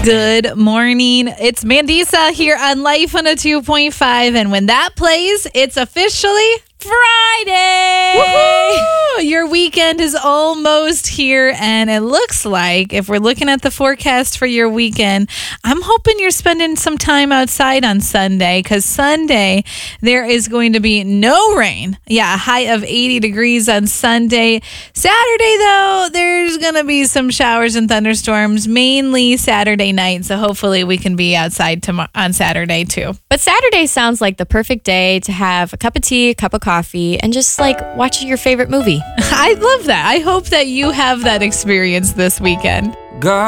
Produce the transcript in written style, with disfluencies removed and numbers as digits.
Good morning. It's Mandisa here on Life 102.5. And when that plays, it's officially Friday. Woo-hoo! Your weekend is almost here, and it looks like, if we're looking at the forecast for your weekend, I'm hoping you're spending some time outside on Sunday, because Sunday there is going to be no rain. Yeah, a high of 80 degrees on Sunday. Saturday, though, there's going to be some showers and thunderstorms, mainly Saturday night, so hopefully we can be outside on Saturday too. But Saturday sounds like the perfect day to have a cup of tea, a cup of coffee, and just like watch your favorite movie. I love that. I hope that you have that experience this weekend. God.